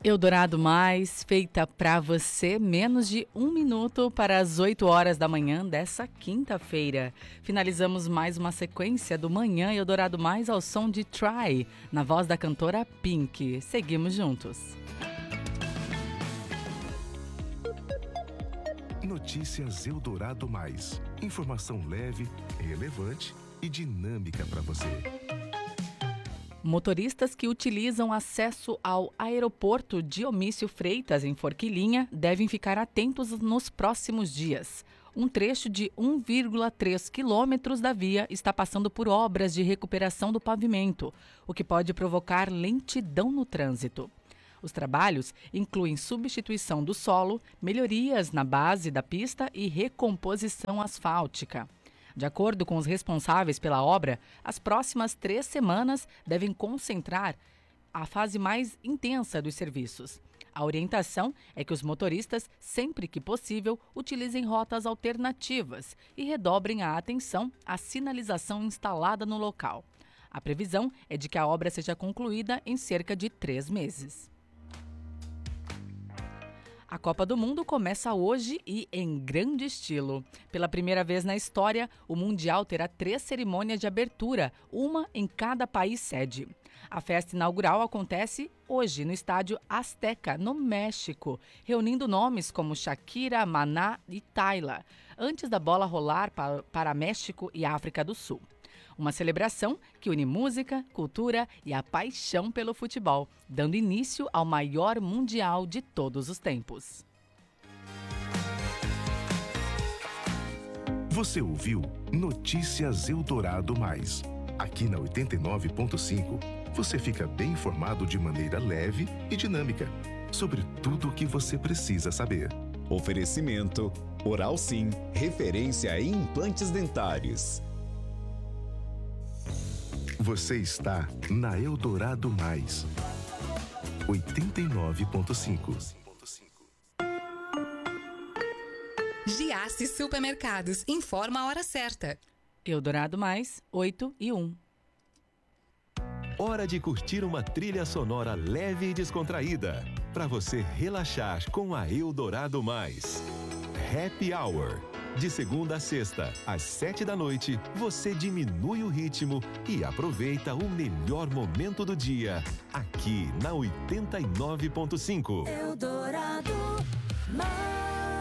Eldorado Mais, feita pra você, menos de 1 minuto para as 8 horas da manhã dessa quinta-feira. Finalizamos mais uma sequência do Manhã Eldorado Mais ao som de Try, na voz da cantora Pink. Seguimos juntos. Notícias Eldorado Mais. Informação leve, relevante e dinâmica para você. Motoristas que utilizam acesso ao aeroporto Dionísio Freitas, em Forquilinha, devem ficar atentos nos próximos dias. Um trecho de 1,3 quilômetros da via está passando por obras de recuperação do pavimento, o que pode provocar lentidão no trânsito. Os trabalhos incluem substituição do solo, melhorias na base da pista e recomposição asfáltica. De acordo com os responsáveis pela obra, as próximas 3 semanas devem concentrar a fase mais intensa dos serviços. A orientação é que os motoristas, sempre que possível, utilizem rotas alternativas e redobrem a atenção à sinalização instalada no local. A previsão é de que a obra seja concluída em cerca de 3 meses. A Copa do Mundo começa hoje e em grande estilo. Pela primeira vez na história, o Mundial terá 3 cerimônias de abertura, uma em cada país sede. A festa inaugural acontece hoje no estádio Azteca, no México, reunindo nomes como Shakira, Maná e Tayla, antes da bola rolar para México e África do Sul. Uma celebração que une música, cultura e a paixão pelo futebol, dando início ao maior mundial de todos os tempos. Você ouviu Notícias Eldorado Mais. Aqui na 89.5, você fica bem informado de maneira leve e dinâmica sobre tudo o que você precisa saber. Oferecimento Oral Sim, referência em implantes dentários. Você está na Eldorado Mais 89.5. Giasse Supermercados informa a hora certa. Eldorado Mais, 8:01. Hora de curtir uma trilha sonora leve e descontraída, para você relaxar com a Eldorado Mais. Happy Hour. De segunda a sexta, às 7 da noite, você diminui o ritmo e aproveita o melhor momento do dia, aqui na 89.5. Eldorado Mais.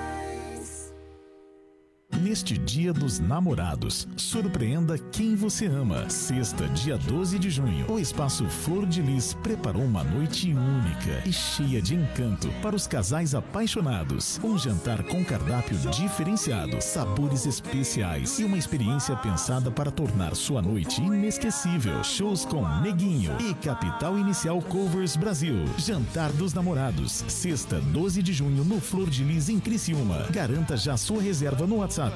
Neste Dia dos Namorados, surpreenda quem você ama. Sexta, dia 12 de junho, o Espaço Flor de Lis preparou uma noite única e cheia de encanto para os casais apaixonados. Um jantar com cardápio diferenciado, sabores especiais e uma experiência pensada para tornar sua noite inesquecível. Shows com Neguinho e Capital Inicial Covers Brasil. Jantar dos Namorados, sexta, 12 de junho, no Flor de Lis, em Criciúma. Garanta já sua reserva no WhatsApp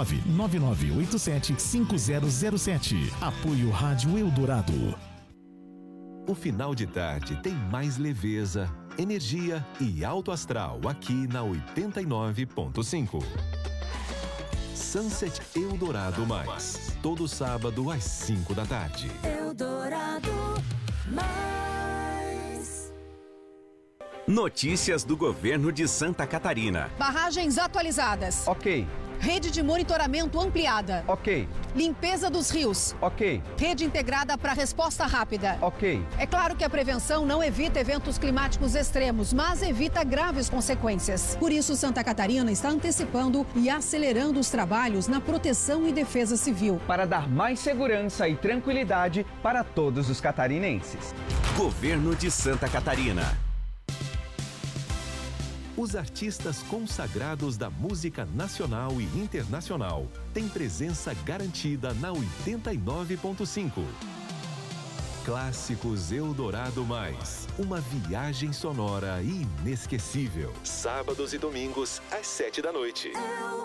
999875007. Apoio Rádio Eldorado. O final de tarde tem mais leveza, energia e alto astral aqui na 89.5. Sunset Eldorado Mais. Todo sábado às 5 da tarde. Eldorado Mais. Notícias do governo de Santa Catarina. Barragens atualizadas. Ok. Rede de monitoramento ampliada. Ok. Limpeza dos rios. Ok. Rede integrada para resposta rápida. Ok. É claro que a prevenção não evita eventos climáticos extremos, mas evita graves consequências. Por isso, Santa Catarina está antecipando e acelerando os trabalhos na proteção e defesa civil. Para dar mais segurança e tranquilidade para todos os catarinenses. Governo de Santa Catarina. Os artistas consagrados da música nacional e internacional têm presença garantida na 89.5. Clássicos Eldorado Mais. Uma viagem sonora inesquecível. Sábados e domingos, às 7 da noite.